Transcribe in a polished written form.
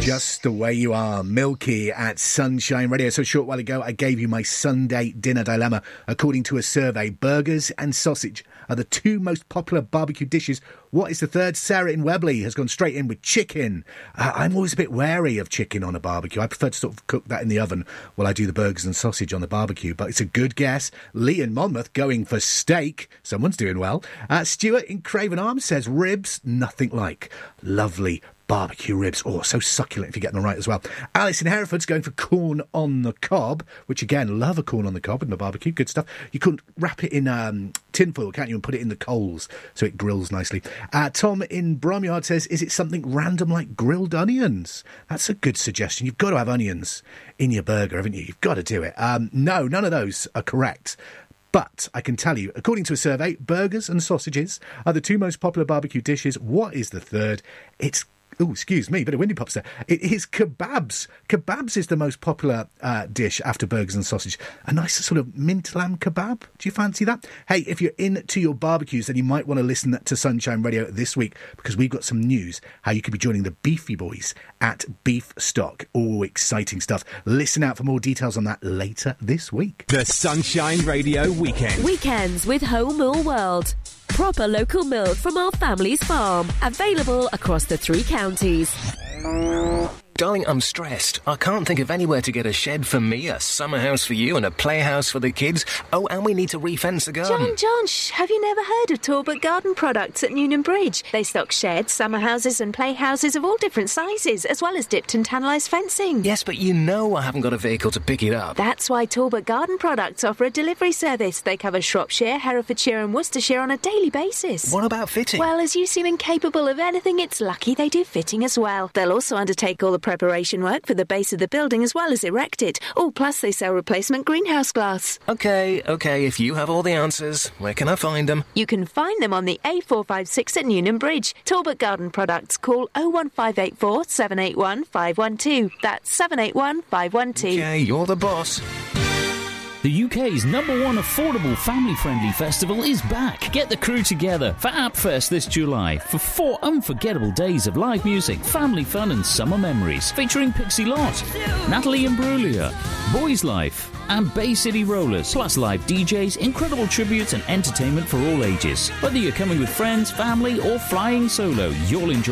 Just the way you are, Milky at Sunshine Radio. So a short while ago, I gave you my Sunday dinner dilemma. According to a survey, burgers and sausage are the two most popular barbecue dishes. What is the third? Sarah in Webley has gone straight in with chicken. I'm always a bit wary of chicken on a barbecue. I prefer to sort of cook that in the oven while I do the burgers and sausage on the barbecue. But it's a good guess. Lee in Monmouth going for steak. Someone's doing well. Stuart in Craven Arms says ribs, nothing like lovely barbecue ribs. Oh, so succulent if you get them right as well. Alice in Hereford's going for corn on the cob, which again, love a corn on the cob in the barbecue. Good stuff. You couldn't wrap it in tinfoil, can't you, and put it in the coals so it grills nicely. Tom in Bromyard says, is it something random like grilled onions? That's a good suggestion. You've got to have onions in your burger, haven't you? You've got to do it. No, none of those are correct. But I can tell you, according to a survey, burgers and sausages are the two most popular barbecue dishes. What is the third? It's excuse me, bit of windy pops there. It is kebabs. Kebabs is the most popular dish after burgers and sausage. A nice sort of mint lamb kebab. Do you fancy that? Hey, if you're into your barbecues, then you might want to listen to Sunshine Radio this week, because we've got some news how you could be joining the Beefy Boys at Beef Stock. Oh, exciting stuff. Listen out for more details on that later this week. The Sunshine Radio Weekend. Weekends with Home Mill World. Proper local milk from our family's farm. Available across the 3 counties. Darling, I'm stressed. I can't think of anywhere to get a shed for me, a summer house for you, and a playhouse for the kids. Oh, and we need to re-fence the garden. John, have you never heard of Talbot Garden Products at Newnham Bridge? They stock sheds, summer houses and playhouses of all different sizes, as well as dipped and tannelised fencing. Yes, but you know I haven't got a vehicle to pick it up. That's why Talbot Garden Products offer a delivery service. They cover Shropshire, Herefordshire and Worcestershire on a daily basis. What about fitting? Well, as you seem incapable of anything, it's lucky they do fitting as well. They'll also undertake all the preparation work for the base of the building as well as erect it. Oh, plus they sell replacement greenhouse glass. OK, if you have all the answers, where can I find them? You can find them on the A456 at Newnham Bridge. Talbot Garden Products. Call 01584 781 512. That's 781 512. OK, you're the boss. The UK's #1 affordable family-friendly festival is back. Get the crew together for AppFest this July for 4 unforgettable days of live music, family fun and summer memories, featuring Pixie Lott, Natalie Imbruglia, Boys Life and Bay City Rollers, plus live DJs, incredible tributes and entertainment for all ages. Whether you're coming with friends, family or flying solo, you'll enjoy